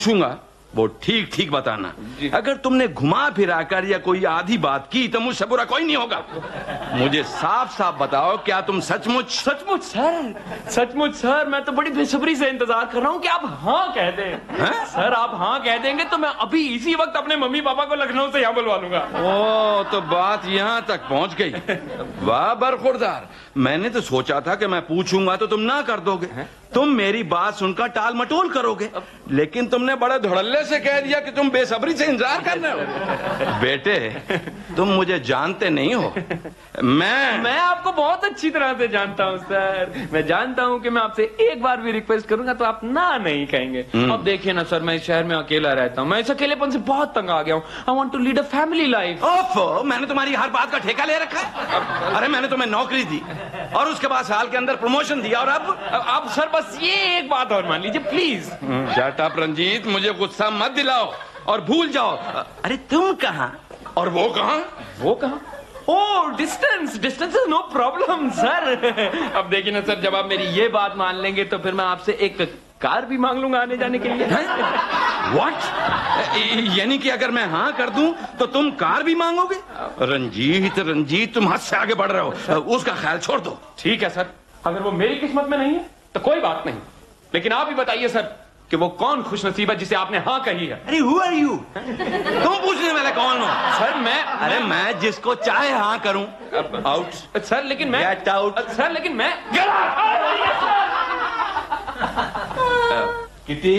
पूछूंगा वो ठीक ठीक बताना। अगर तुमने घुमा फिरा कर या कोई आधी बात की तो मुझसे बुरा कोई नहीं होगा। मुझे साफ साफ बताओ, क्या तुम सचमुच सचमुच सर, मैं तो बड़ी बेसब्री से इंतजार कर रहा हूँ कि आप हाँ कह दें। सर आप हाँ कह देंगे तो मैं अभी इसी वक्त अपने मम्मी पापा को लखनऊ से यहाँ बुलवा लूंगा। ओ तो बात यहाँ तक पहुँच गई। वाह बरखुरदार, मैंने तो सोचा था कि मैं पूछूंगा तो तुम ना कर दोगे, तुम मेरी बात सुनकर टाल मटोल करोगे, लेकिन तुमने बड़े धड़ल्ले से कह दिया कि तुम बेसब्री से इंतजार कर रहे हो। बेटे तुम मुझे जानते नहीं हो। मैं आपको बहुत अच्छी तरह से जानता हूँ सर। मैं जानता हूँ कि मैं आपसे एक बार भी रिक्वेस्ट करूंगा तो आप ना नहीं कहेंगे। अब देखिए ना सर, मैं इस शहर में अकेला रहता हूँ, मैं इस अकेलेपन से बहुत तंग आ गया हूँ। I want to lead a family life. ओफो, मैंने तुम्हारी हर बात का ठेका ले रखा है। अरे मैंने तुम्हें नौकरी दी और उसके बाद साल के अंदर प्रमोशन दिया, और अब सर बस ये एक बात और मान लीजिए प्लीज। शट अप रंजीत, मुझे गुस्सा मत दिलाओ और भूल जाओ। अरे तुम कहाँ और वो कहाँ? ओह distance is no problem sir. अब देखिए ना सर, जब आप मेरी ये बात मान लेंगे तो फिर मैं आपसे एक कार भी मांग लूंगा आने जाने के लिए। व्हाट? यानी कि अगर मैं हाँ कर दूं तो तुम कार भी मांगोगे? रंजीत तुम हद से आगे बढ़ रहे हो, उसका ख्याल छोड़ दो। ठीक है सर, अगर वो मेरी किस्मत में नहीं है तो कोई बात नहीं, लेकिन आप ही बताइए सर कि वो कौन खुशनसीब है जिसे आपने हाँ कही है। अरे हु आर यू? तुम पूछने वाले कौन हो? सर मैं जिसको चाहे हाँ करूं। आउट सर, लेकिन मैं गेट आउट सर, लेकिन मैं किटी,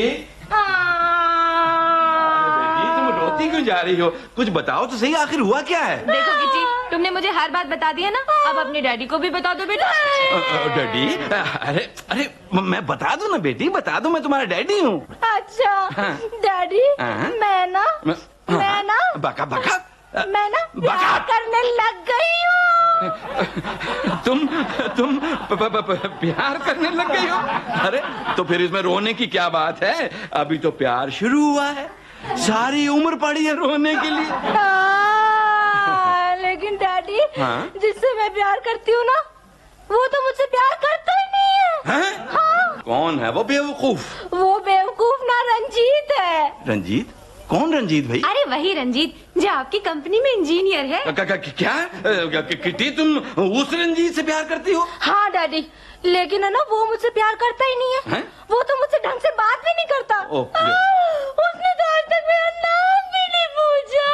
तुम रोती क्यों जा रही हो? कुछ बताओ तो सही, आखिर हुआ क्या है? देखो किटी, तुमने मुझे हर बात बता दी है ना, अब अपने डैडी को भी बता दो बेटा। डैडी? अरे मैं बता दूं ना बेटी, बता दूं, मैं तुम्हारा डैडी हूँ। अच्छा डैडी, मैं ना बका मैं ना प्यार करने लग गई हूँ। तुम प्यार करने लग गई हो? अरे तो फिर इसमें रोने की क्या बात है? अभी तो प्यार शुरू हुआ है, सारी उम्र पड़ी है रोने के लिए। लेकिन डैडी, जिससे मैं प्यार करती हूँ ना, वो तो मुझसे प्यार करता ही नहीं है। हाँ? कौन है वो बेवकूफ? वो बेवकूफ ना रंजीत है। रंजीत? कौन रंजीत भाई? अरे वही रंजीत जो आपकी कंपनी में इंजीनियर है। क्या किटी, तुम उस रंजीत से प्यार करती हो? हाँ डैडी, लेकिन है ना वो मुझसे प्यार करता ही नहीं है। वो तो मुझसे ढंग से बात भी नहीं करता। उसने तो आज तक मेरा नाम भी नहीं पूछा।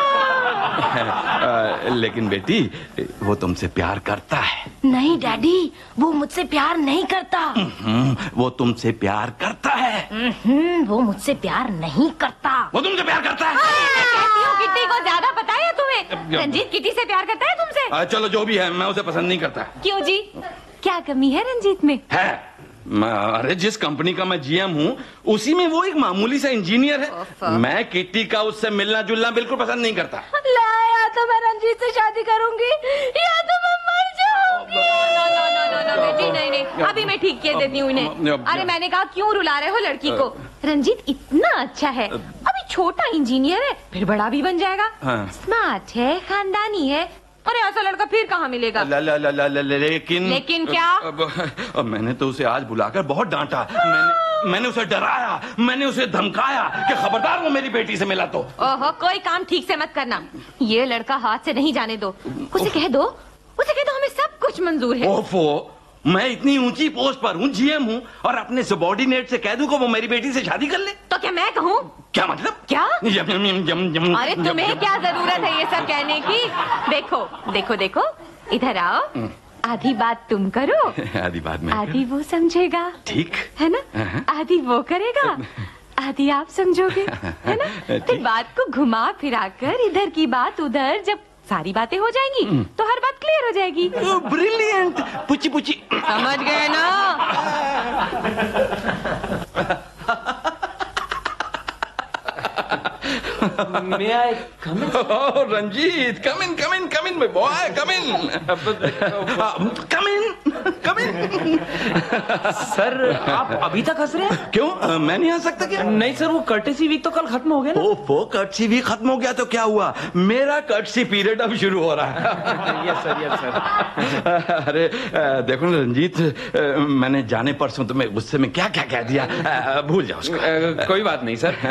लेकिन बेटी वो तुमसे प्यार करता है। नहीं डैडी, वो मुझसे प्यार नहीं करता। वो तुमसे प्यार करता है। वो मुझसे प्यार नहीं करता। वो तुमसे प्यार करता है। किटी को ज्यादा पता है तुम्हें? रंजीत किटी से प्यार करता है तुमसे? चलो जो भी है, मैं उसे पसंद नहीं करता। क्यों जी, क्या कमी है रंजीत में? है, अरे जिस कंपनी का मैं जीएम हूँ उसी में वो एक मामूली सा इंजीनियर है। मैं किट्टी का उससे मिलना जुलना बिल्कुल पसंद नहीं करता। या तो मैं रंजीत से शादी करूंगी या तो मैं मर जाऊंगी। बेटी नहीं, अभी मैं ठीक किए देती हूँ इन्हें। अरे मैंने कहा क्यों रुला रहे हो लड़की को? रंजीत इतना अच्छा है, अभी छोटा इंजीनियर है, फिर बड़ा भी बन जाएगा। स्मार्ट है, खानदानी है। अरे ऐसा लड़का फिर कहाँ मिलेगा? लेकिन क्या? अब मैंने तो उसे आज बुलाकर बहुत डांटा। मैंने उसे डराया, मैंने उसे धमकाया कि खबरदार वो मेरी बेटी से मिला तो। ओहो, कोई काम ठीक से मत करना, ये लड़का हाथ से नहीं जाने दो। उसे कह दो हमें सब कुछ मंजूर है। ओफो, मैं इतनी ऊंची पोस्ट पर हूँ, जीएम हूँ, और अपने सबॉर्डिनेट से कह दूं कि वो मेरी बेटी से शादी कर ले? तो क्या मैं कहूँ? क्या मतलब? क्या? अरे तुम्हें क्या जरूरत है ये सब कहने की? देखो इधर आओ। आधी बात तुम करो, आधी बात मैं, आधी वो समझेगा। ठीक है ना? आधी वो करेगा, आधी आप समझोगे, है ना? फिर बात को घुमा फिरा कर इधर की बात उधर, जब सारी बातें हो जाएंगी तो हर बात क्लियर हो जाएगी। ब्रिलियंट, पुची समझ गए ना? May I come in? Oh, Ranjit, come in, my boy, come in. Come in. Sir आप अभी तक हंस रहे हैं? क्यों, मैं नहीं आ सकता क्या? नहीं सर, वो कर्टेसी वीक तो कल खत्म हो गया ना। ओफो, कर्टसी भी खत्म हो गया तो क्या हुआ? मेरा कर्टसी पीरियड अब शुरू हो रहा है। Yes sir, yes sir. अरे देखो ना रंजीत, मैंने जाने परसों तुम्हें गुस्से में क्या क्या कह दिया, भूल जाओ उसको। कोई बात नहीं सर।